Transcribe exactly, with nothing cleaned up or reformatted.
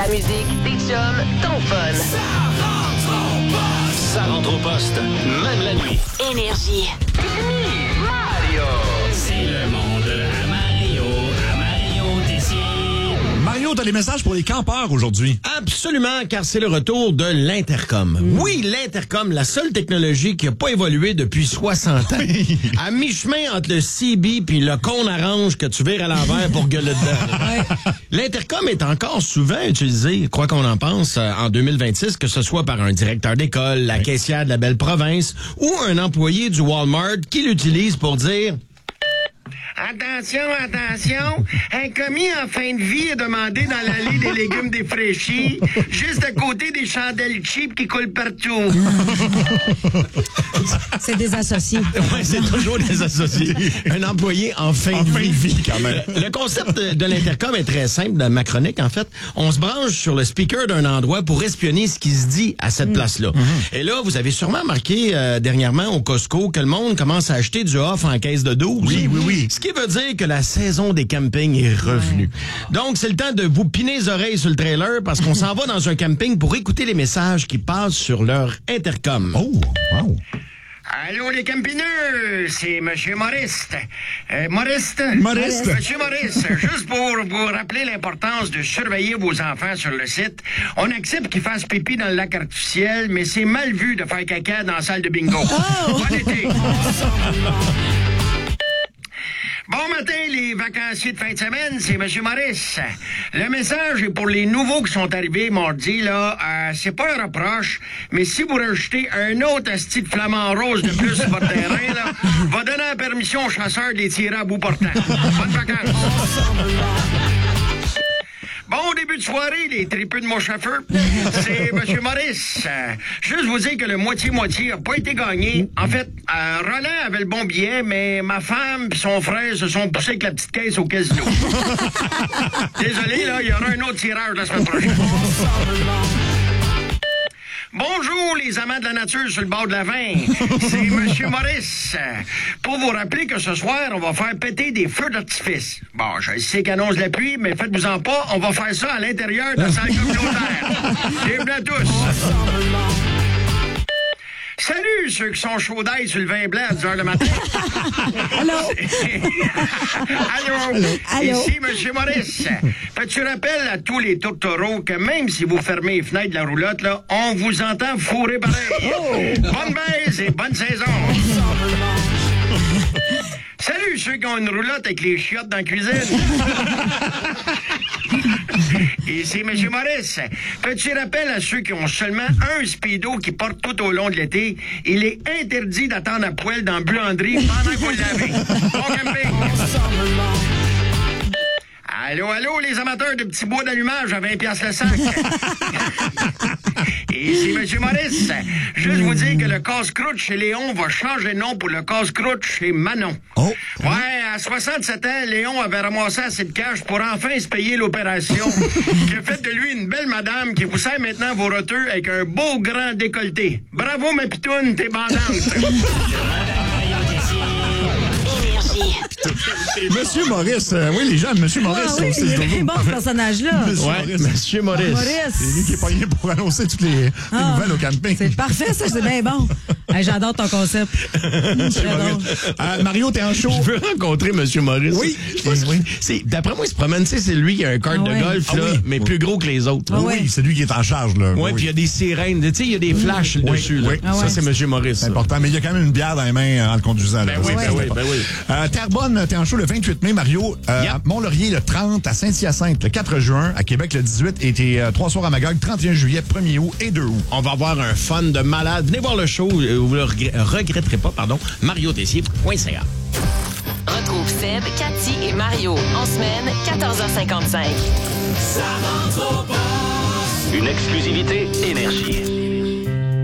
La musique, des chums, ton fun. Ça rentre au poste. Ça rentre au poste, même la nuit. Énergie. Mario. C'est le monde à Mario, à Mario Tessier. Mario, t'as des messages pour les campeurs aujourd'hui. Absolument, car c'est le retour de l'Intercom. Mm. Oui, l'Intercom, la seule technologie qui n'a pas évolué depuis soixante ans. Oui. À mi-chemin entre le C B puis le cône orange que tu vires à l'envers pour gueuler dedans. Ouais. L'Intercom est encore souvent utilisé, quoi qu'on en pense, en deux mille vingt-six, que ce soit par un directeur d'école, la oui. caissière de la belle province ou un employé du Walmart qui l'utilise pour dire... Attention, attention, un commis en fin de vie est demandé dans l'allée des légumes défraîchis, juste à côté des chandelles cheap qui coulent partout. C'est des associés. Oui, c'est toujours des associés. Un employé en fin, en de, fin vie. de vie, quand même. Le concept de, de l'Intercom est très simple dans ma chronique, en fait. On se branche sur le speaker d'un endroit pour espionner ce qui se dit à cette mmh. place-là. Mmh. Et là, vous avez sûrement remarqué euh, dernièrement au Costco que le monde commence à acheter du off en caisse de douze. Oui, oui, oui. Ce qui veut dire que la saison des campings est revenue. Ouais. Donc, c'est le temps de vous piner les oreilles sur le trailer parce qu'on s'en va dans un camping pour écouter les messages qui passent sur leur intercom. Oh, wow! Allô, les campineux, c'est Monsieur Maurice. Euh, Maurice? Maurice. Monsieur Maurice, juste pour vous rappeler l'importance de surveiller vos enfants sur le site, on accepte qu'ils fassent pipi dans le lac artificiel, mais c'est mal vu de faire caca dans la salle de bingo. Oh! Bon été! Bon matin, les vacanciers de fin de semaine, c'est M. Maurice. Le message est pour les nouveaux qui sont arrivés mardi, là. Euh, c'est pas un reproche, mais si vous rajoutez un autre asti de flamant rose de plus sur votre terrain, là, va donner la permission aux chasseurs de les tirer à bout portant. Bonnes vacances. Bon début de soirée, les tripeux de mon chauffeur. C'est M. Maurice. Euh, juste vous dire que le moitié-moitié a pas été gagné. En fait, euh, Roland avait le bon billet, mais ma femme et son frère se sont poussés avec la petite caisse au casino. Désolé, là, il y aura un autre tirage la semaine prochaine. Bonjour les amants de la nature sur le bord de la Vin. C'est M. Maurice. Pour vous rappeler que ce soir, on va faire péter des feux d'artifice. Bon, je sais qu'annonce la pluie, mais faites-vous-en pas, on va faire ça à l'intérieur de la salle communautaire. Bienvenue à tous. Salut ceux qui sont chauds d'ail sur le vin blanc à dix heures le matin. Allô? Allô? Allô? Ici M. Maurice. Fais-tu rappel à tous les tourtereaux que même si vous fermez les fenêtres de la roulotte, là, on vous entend fourrer pareil. Oh! Bonne baise et bonne saison. Salut ceux qui ont une roulotte avec les chiottes dans la cuisine. Ici M. Maurice. Petit rappel à ceux qui ont seulement un speedo qui portent tout au long de l'été, il est interdit d'attendre à poêle dans la buanderie pendant que vous le lavez. Bon camping. Allô, allô, les amateurs de petits bois d'allumage à vingt piastres le sac. Ici M. Maurice. Juste vous dire que le casse-croûte chez Léon va changer de nom pour le casse-croûte chez Manon. Oh. Ouais, à soixante-sept ans, Léon avait ramassé assez de cash pour enfin se payer l'opération qui a fait de lui une belle madame qui vous sert maintenant vos roteux avec un beau grand décolleté. Bravo, ma pitoune, t'es bandante. Monsieur Maurice, euh, oui, les gens, Monsieur Maurice. Ah, oui, il est bien bon, ce personnage-là. Monsieur ouais, Maurice. Monsieur Maurice. Maurice. C'est lui qui est pogné pour annoncer toutes les, ah, les nouvelles au camping. C'est parfait, ça, c'est bien bon. Hey, j'adore ton concept. J'adore. Euh, Mario, t'es en show. Je veux rencontrer Monsieur Maurice. Oui. oui. C'est, d'après moi, il se promène, tu sais, c'est lui qui a un kart ah, de ouais. golf, là, ah, oui. mais plus gros que les autres. Ah, oui, oui, c'est lui qui est en charge, là. Ouais, oui, puis il y a des sirènes, tu sais, il y a des flashs oui. dessus, là. Oui. Ah, ouais. Ça, c'est Monsieur Maurice. C'est important, mais il y a quand même une bière dans les mains en le conduisant, là. Ben oui, ben oui, ben oui. Euh, Terrebonne, t'es en show le vingt-huit mai, Mario. Euh, yep. À Mont-Laurier le trente, à Saint-Hyacinthe le quatre juin, à Québec le dix-huit, et t'es euh, trois soirs à Magog, trente et un juillet, premier août et deux août. On va avoir un fun de malade. Venez voir le show, vous le regretterez pas, pardon, mario tessier point c a. Retrouve Seb, Cathy et Mario en semaine, quatorze heures cinquante-cinq. Ça rentre au poste. Une exclusivité Énergie.